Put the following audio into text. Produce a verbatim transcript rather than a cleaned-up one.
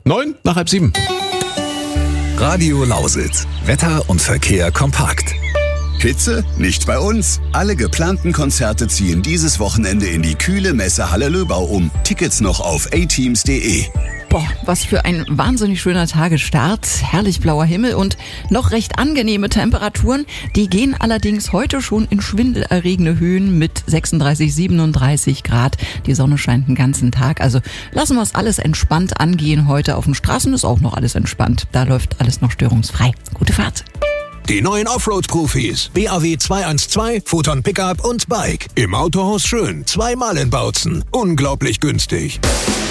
Neun nach halb sieben. Radio Lausitz. Wetter und Verkehr kompakt. Hitze? Nicht bei uns. Alle geplanten Konzerte ziehen dieses Wochenende in die kühle Messehalle Löbau um. Tickets noch auf a teams punkt de. Boah, was für ein wahnsinnig schöner Tagesstart. Herrlich blauer Himmel und noch recht angenehme Temperaturen. Die gehen allerdings heute schon in schwindelerregende Höhen mit sechsunddreißig, siebenunddreißig Grad. Die Sonne scheint den ganzen Tag. Also lassen wir es alles entspannt angehen. Heute auf den Straßen ist auch noch alles entspannt. Da läuft alles noch störungsfrei. Gute Fahrt. Die neuen Offroad-Profis. B A W zweihundertzwölf, Photon Pickup und Bike. Im Autohaus Schön. Zweimal in Bautzen. Unglaublich günstig.